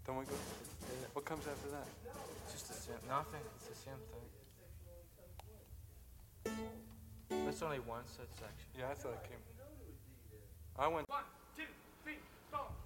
Then we go. What comes after that? Just the same. Nothing. It's the same thing. That's only one such section. Yeah, I thought it came. I went. 1, 2, 3, 4.